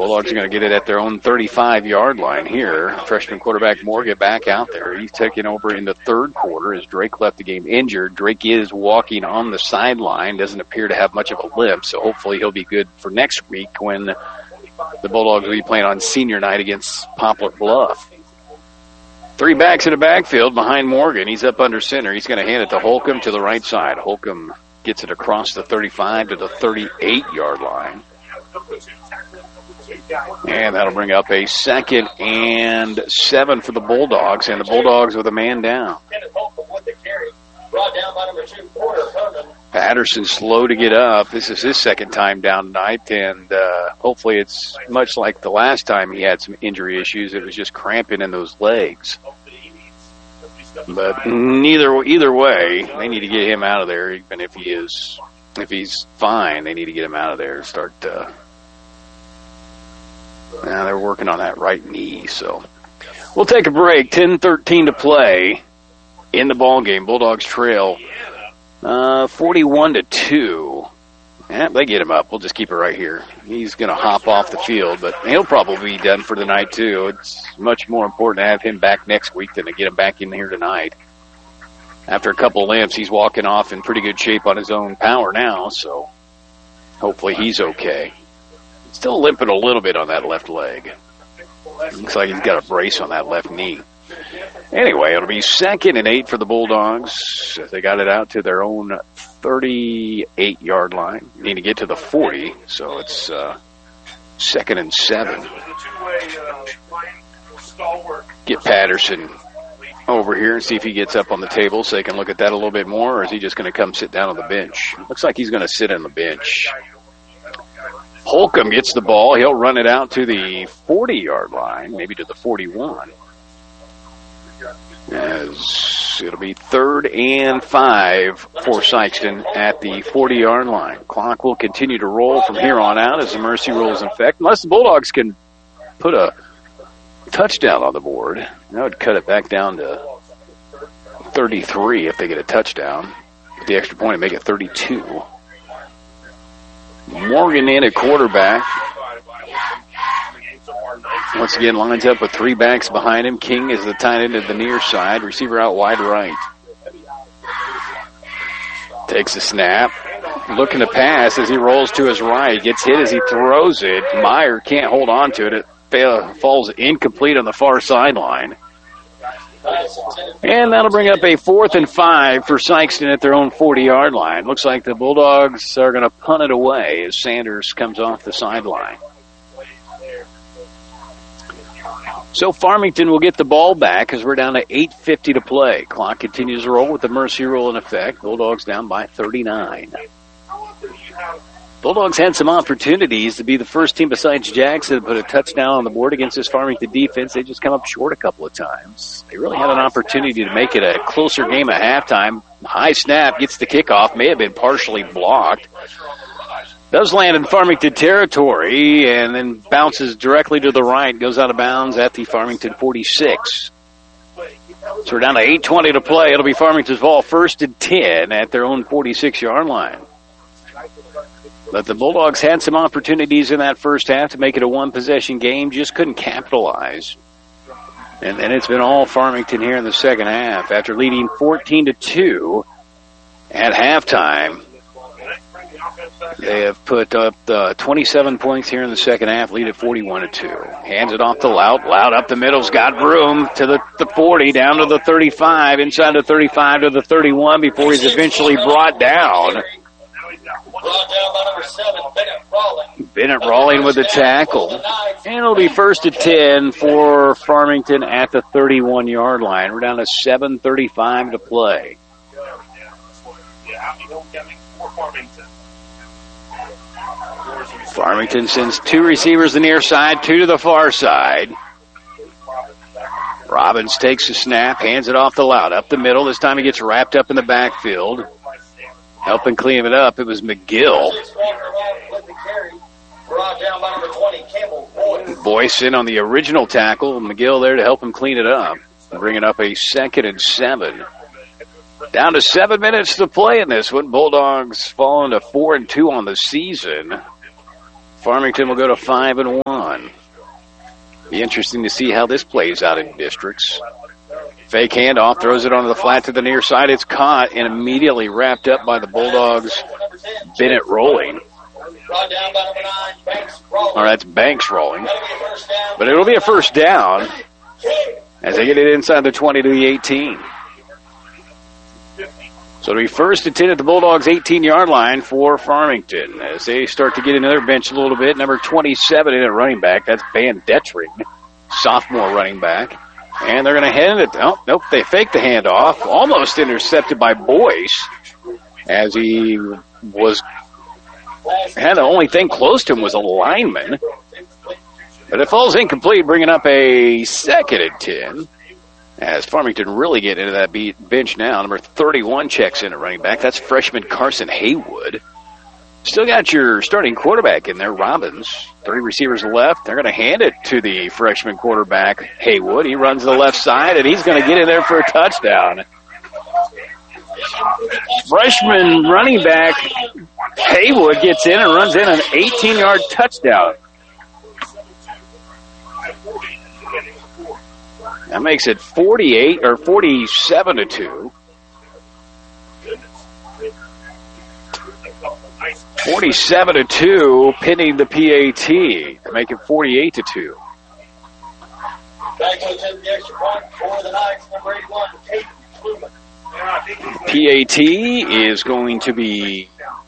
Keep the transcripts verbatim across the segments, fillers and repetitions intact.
Bulldogs are going to get it at their own thirty-five-yard line here. Freshman quarterback Morgan back out there. He's taking over in the third quarter as Drake left the game injured. Drake is walking on the sideline, doesn't appear to have much of a limp, so hopefully he'll be good for next week when the Bulldogs will be playing on senior night against Poplar Bluff. Three backs in the backfield behind Morgan. He's up under center. He's going to hand it to Holcomb to the right side. Holcomb gets it across the thirty-five to the thirty-eight-yard line. And that'll bring up a second and seven for the Bulldogs, and the Bulldogs with a man down. Patterson slow to get up. This is his second time down tonight, and uh, hopefully it's much like the last time he had some injury issues. It was just cramping in those legs. But neither either way, they need to get him out of there, even if he is if he's fine. They need to get him out of there and start. Uh, now they're working on that right knee, so we'll take a break. ten thirteen to play in the ball game. Bulldogs trail uh, forty-one to two. Yeah, they get him up. We'll just keep it right here. He's going to hop off the field, but he'll probably be done for the night too. It's much more important to have him back next week than to get him back in here tonight. After a couple of limps, he's walking off in pretty good shape on his own power now, so hopefully he's okay. Still limping a little bit on that left leg. Looks like he's got a brace on that left knee. Anyway, it'll be second and eight for the Bulldogs. They got it out to their own thirty-eight-yard line. Need to get to the forty, so it's uh, second and seven. Get Patterson over here and see if he gets up on the table so they can look at that a little bit more, or is he just going to come sit down on the bench? Looks like he's going to sit on the bench. Holcomb gets the ball. He'll run it out to the forty-yard line, maybe to the forty-one. As it'll be third and five for Sikeston at the forty-yard line. Clock will continue to roll from here on out as the mercy rule is in effect. Unless the Bulldogs can put a touchdown on the board, that would cut it back down to thirty-three if they get a touchdown. Get the extra point and make it thirty-two. Morgan in at quarterback. Once again, lines up with three backs behind him. King is the tight end at the near side. Receiver out wide right. Takes a snap. Looking to pass as he rolls to his right. Gets hit as he throws it. Meyer can't hold on to it. It fail, falls incomplete on the far sideline. And that'll bring up a fourth and five for Sikeston at their own forty-yard line. Looks like the Bulldogs are going to punt it away as Sanders comes off the sideline. So Farmington will get the ball back as we're down to eight fifty to play. Clock continues to roll with the mercy rule in effect. Bulldogs down by thirty-nine. Bulldogs had some opportunities to be the first team besides Jackson to put a touchdown on the board against this Farmington defense. They just come up short a couple of times. They really had an opportunity to make it a closer game at halftime. High snap, gets the kickoff, may have been partially blocked. Does land in Farmington territory and then bounces directly to the right, goes out of bounds at the Farmington forty-six. So we're down to eight twenty to play. It'll be Farmington's ball first and ten at their own forty-six-yard line. But the Bulldogs had some opportunities in that first half to make it a one-possession game, just couldn't capitalize. And then it's been all Farmington here in the second half. After leading fourteen to two at halftime, they have put up uh, twenty-seven points here in the second half, lead at forty-one to two. Hands it off to Loud. Loud up the middle's got room to the, the forty, down to the thirty-five, inside the thirty-five to the thirty-one before he's eventually brought down. Brought down by number seven, Bennett Rawling. Bennett Rawling with the tackle. And it'll be first and ten for Farmington at the thirty-one-yard line. We're down to seven thirty-five to play. Farmington sends two receivers to the near side, two to the far side. Robbins takes the snap, hands it off to Loud. Up the middle. This time he gets wrapped up in the backfield. Helping clean it up, it was McGill. Boyce in on the original tackle. McGill there to help him clean it up. Bringing up a second and seven. Down to seven minutes to play in this one. Bulldogs falling to four and two on the season. Farmington will go to five and one. Be interesting to see how this plays out in districts. Fake handoff, throws it onto the flat to the near side. It's caught and immediately wrapped up by the Bulldogs. Bennett rolling. All right, that's Banks rolling. But it'll be a first down as they get it inside the twenty to the eighteen. So it'll be first and ten at the Bulldogs' eighteen-yard line for Farmington as they start to get into their bench a little bit. Number twenty-seven in at running back. That's Van Detring, sophomore running back. And they're going to hand it. Oh, nope, they faked the handoff. Almost intercepted by Boyce as he was had the only thing close to him was a lineman. But it falls incomplete, bringing up a second and ten. As Farmington really get into that beat bench now. Number thirty-one checks in at running back. That's freshman Carson Haywood. Still got your starting quarterback in there, Robbins. Three receivers left. They're going to hand it to the freshman quarterback, Haywood. He runs to the left side, and he's going to get in there for a touchdown. Freshman running back Haywood gets in and runs in an eighteen-yard touchdown. That makes it forty-eight or forty-seven to two. forty-seven to two, pinning the P A T to make it forty-eight to two. P A T is going to be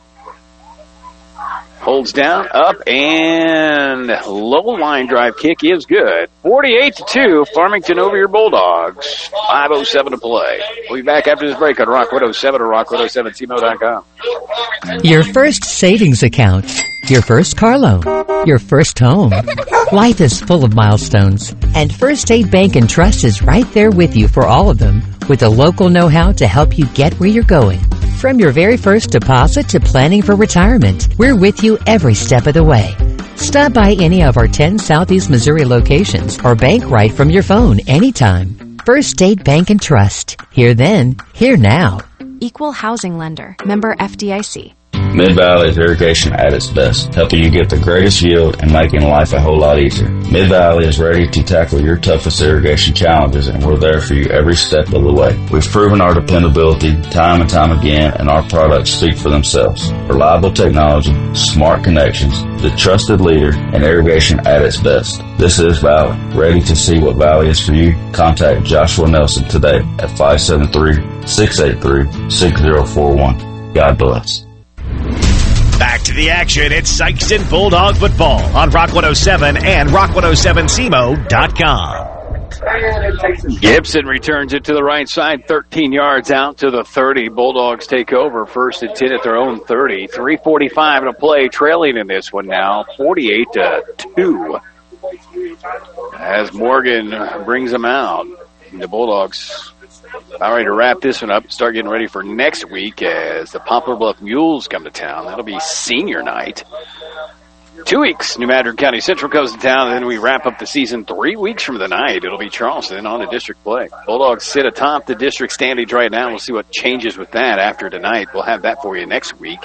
holds down, up, and low line drive kick is good. forty-eight to two, Farmington over your Bulldogs. five oh seven to play. We'll be back after this break on Rock one oh seven or rock one oh seven C M O dot com. Your first savings account. Your first car loan. Your first home. Life is full of milestones, and First State Bank and Trust is right there with you for all of them, with the local know-how to help you get where you're going. From your very first deposit to planning for retirement, we're with you every step of the way. Stop by any of our ten Southeast Missouri locations or bank right from your phone anytime. First State Bank and Trust. Here then, here now. Equal housing lender. Member F D I C. Mid-Valley is irrigation at its best, helping you get the greatest yield and making life a whole lot easier. Mid-Valley is ready to tackle your toughest irrigation challenges, and we're there for you every step of the way. We've proven our dependability time and time again, and our products speak for themselves. Reliable technology, smart connections, the trusted leader in irrigation at its best. This is Valley. Ready to see what Valley is for you? Contact Joshua Nelson today at five seven three, six eight three, six zero four one. God bless. Back to the action. It's Sikeston Bulldog football on Rock one oh seven and rock one oh seven C M O dot com. Gibson returns it to the right side, thirteen yards out to the thirty. Bulldogs take over first and ten at their own thirty. three forty-five to play, trailing in this one now, forty-eight to two. As Morgan brings them out. The Bulldogs about ready to wrap this one up and start getting ready for next week as the Poplar Bluff Mules come to town. That'll be senior night. Two weeks, New Madrid County Central goes to town, and then we wrap up the season three weeks from the night. It'll be Charleston on the district play. Bulldogs sit atop the district standings right now. We'll see what changes with that after tonight. We'll have that for you next week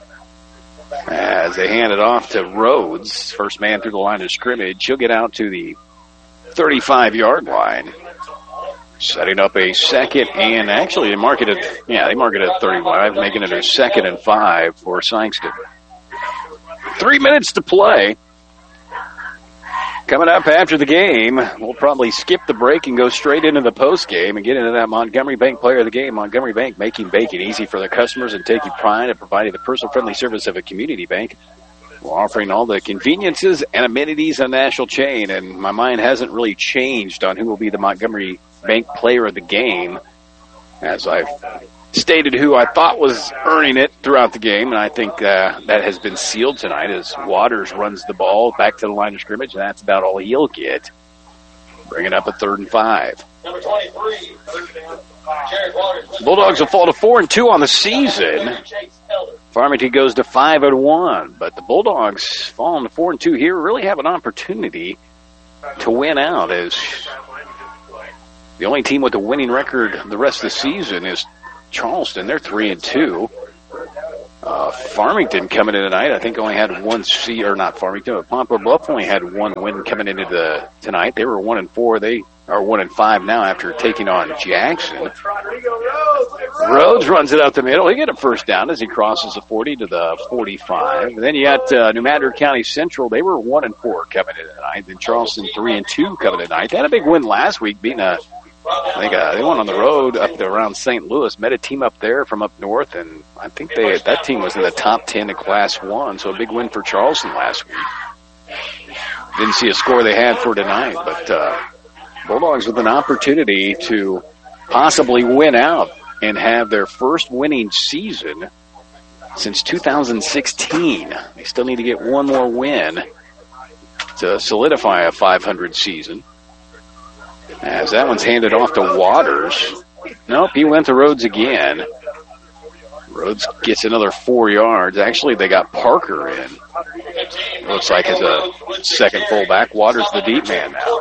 as they hand it off to Rhodes. First man through the line of scrimmage. He'll get out to the thirty-five-yard line. Setting up a second, and actually they mark it at, yeah, they mark it at thirty-five, making it a second and five for Sikeston. Three minutes to play. Coming up after the game, we'll probably skip the break and go straight into the post game and get into that Montgomery Bank player of the game. Montgomery Bank making banking easy for their customers and taking pride in providing the personal friendly service of a community bank. We're offering all the conveniences and amenities of a national chain, and my mind hasn't really changed on who will be the Montgomery Bank player of the game, as I've stated who I thought was earning it throughout the game, and I think uh, that has been sealed tonight as Waters runs the ball back to the line of scrimmage, and that's about all he'll get. Bring it up at third and five. Number twenty-three, Jared Waters. Bulldogs will fall to four and two on the season. Farmington goes to five and one, but the Bulldogs falling to four and two here really have an opportunity to win out, as the only team with a winning record the rest of the season is Charleston. They're three and two. Uh, Farmington coming in tonight, I think only had one C, or not Farmington, but Poplar Bluff only had one win coming into the tonight. They were one and four. They are one and five now after taking on Jackson. Rhodes runs it out the middle. He get a first down as he crosses the forty to the forty-five. And then you got uh, New Madrid County Central. They were one and four coming in tonight. Then Charleston three and two coming in tonight. They had a big win last week, beating a. I think uh, they went on the road up to around Saint Louis, met a team up there from up north, and I think they that team was in the top ten in Class one, so a big win for Charleston last week. Didn't see a score they had for tonight, but uh, Bulldogs with an opportunity to possibly win out and have their first winning season since two thousand sixteen. They still need to get one more win to solidify a five hundred season. As that one's handed off to Waters. Nope, he went to Rhodes again. Rhodes gets another four yards. Actually, they got Parker in. It looks like as a second fullback. Waters the deep man now.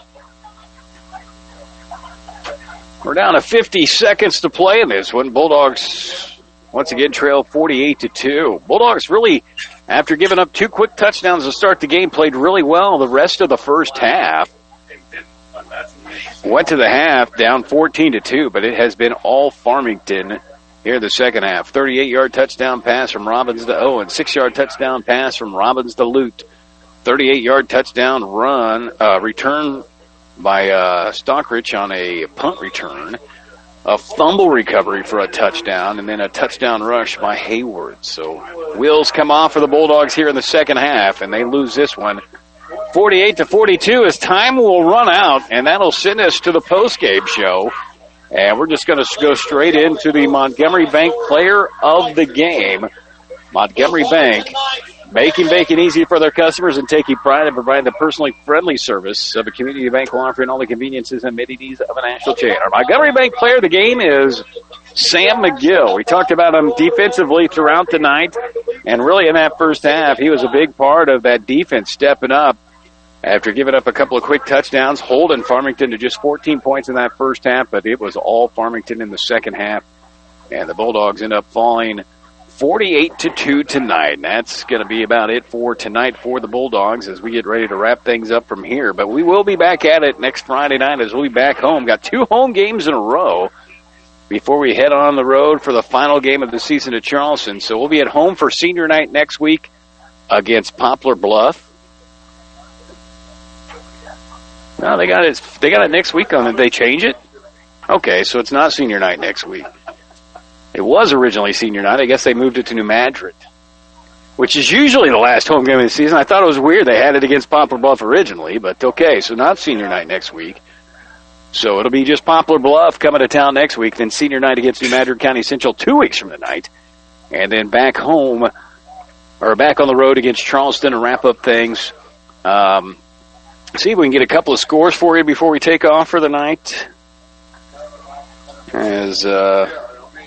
We're down to fifty seconds to play in this one. Bulldogs once again trail forty-eight to two. Bulldogs really, after giving up two quick touchdowns to start the game, played really well the rest of the first half. Went to the half down fourteen to two, but it has been all Farmington here in the second half. thirty-eight-yard touchdown pass from Robbins to Owen. six-yard touchdown pass from Robbins to Lute. thirty-eight-yard touchdown run, uh, return by uh, Stockridge on a punt return. A fumble recovery for a touchdown, and then a touchdown rush by Hayward. So wheels come off for the Bulldogs here in the second half, and they lose this one forty-eight to forty-two as time will run out, and that'll send us to the postgame show. And we're just going to go straight into the Montgomery Bank Player of the Game. Montgomery Bank, making banking easy for their customers and taking pride in providing the personally friendly service of a community bank while offering all the conveniences and amenities of a national chain. Our Montgomery Bank Player of the Game is Sam McGill. We talked about him defensively throughout the night, and really in that first half, he was a big part of that defense stepping up after giving up a couple of quick touchdowns, holding Farmington to just fourteen points in that first half, but it was all Farmington in the second half, and the Bulldogs end up falling forty-eight to two tonight. And that's going to be about it for tonight for the Bulldogs as we get ready to wrap things up from here. But we will be back at it next Friday night as we'll be back home. Got two home games in a row before we head on the road for the final game of the season at Charleston. So we'll be at home for senior night next week against Poplar Bluff. No, they got it. They got it next week on. Did they change it? Okay, so it's not senior night next week. It was originally senior night. I guess they moved it to New Madrid, which is usually the last home game of the season. I thought it was weird they had it against Poplar Bluff originally, but okay, so not senior night next week. So it'll be just Poplar Bluff coming to town next week, then senior night against New Madrid County Central two weeks from tonight, and then back home, or back on the road against Charleston and wrap up things. Um, see if we can get a couple of scores for you before we take off for the night. As uh,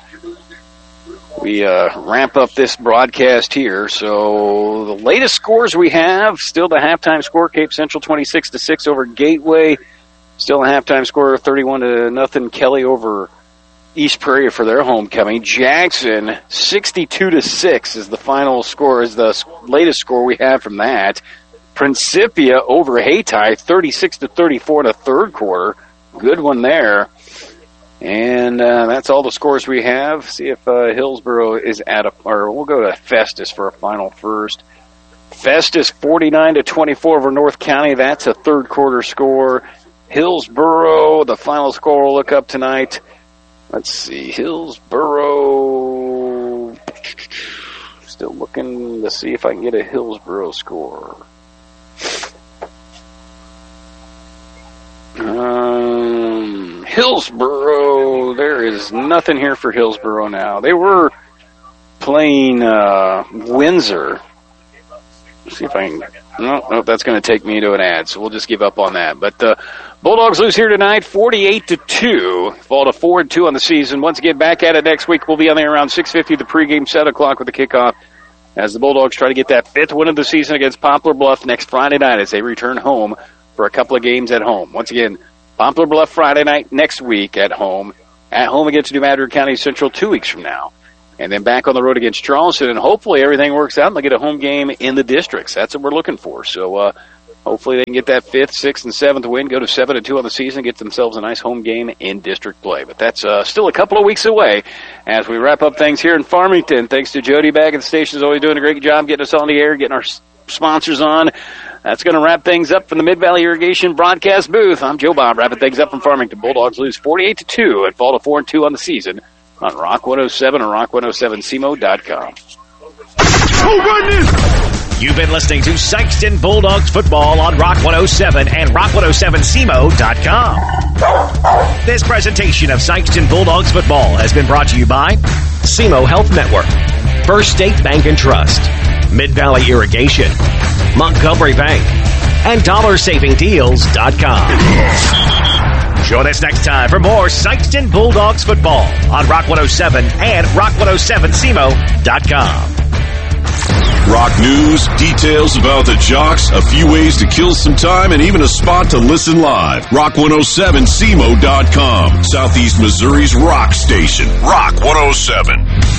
we uh, ramp up this broadcast here. So the latest scores we have, still the halftime score, Cape Central twenty-six to six over Gateway. Still a halftime score, thirty-one to nothing, Kelly over East Prairie for their homecoming. Jackson, sixty-two to six is the final score, is the latest score we have from that. Principia over Hayti, thirty-six to thirty-four in the third quarter. Good one there. And uh, that's all the scores we have. See if uh, Hillsboro is at a, or we'll go to Festus for a final first. Festus forty-nine to twenty-four over North County. That's a third quarter score. Hillsboro, the final score we'll look up tonight. Let's see, Hillsboro. Still looking to see if I can get a Hillsboro score. Um, Hillsboro, there is nothing here for Hillsboro now. They were playing uh, Windsor. Let's see if I can. No, no, that's going to take me to an ad, so we'll just give up on that. But the Bulldogs lose here tonight, forty-eight to two. Fall to four and two on the season. Once again, back at it next week. We'll be on there around six fifty. The pregame, seven o'clock with the kickoff. As the Bulldogs try to get that fifth win of the season against Poplar Bluff next Friday night as they return home for a couple of games at home. Once again, Poplar Bluff Friday night next week at home. At home against New Madrid County Central two weeks from now. and then back on the road against Charleston, and hopefully everything works out and they'll get a home game in the districts. That's what we're looking for. So uh, hopefully they can get that fifth, sixth, and seventh win, go to seven and two on the season, get themselves a nice home game in district play. But that's uh, still a couple of weeks away as we wrap up things here in Farmington. Thanks to Jody back at the station, is always doing a great job getting us on the air, getting our sponsors on. That's going to wrap things up from the Mid-Valley Irrigation broadcast booth. I'm Joe Bob, wrapping things up from Farmington. Bulldogs lose forty-eight to two and fall to four and two on the season on Rock one oh seven and rock one oh seven C M O dot com. You've been listening to Sikeston Bulldogs football on Rock one oh seven and rock one oh seven C M O dot com. This presentation of Sikeston Bulldogs football has been brought to you by S E M O Health Network, First State Bank and Trust, Mid-Valley Irrigation, Montgomery Bank, and dollar saving deals dot com. Join us next time for more Sikeston Bulldogs football on Rock one oh seven and rock one oh seven C M O dot com. Rock news, details about the Jocks, a few ways to kill some time, and even a spot to listen live. Rock one oh seven C M O dot com, Southeast Missouri's rock station. Rock one oh seven.